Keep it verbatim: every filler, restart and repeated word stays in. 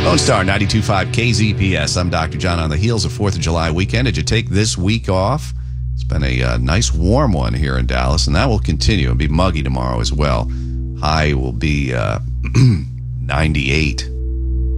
Lone Star ninety-two point five K Z P S. I'm Doctor John. On the heels of fourth of July weekend, did you take this week off? It's been a uh, nice warm one here in Dallas, and that will continue. It'll be muggy tomorrow as well. High will be uh, ninety-eight.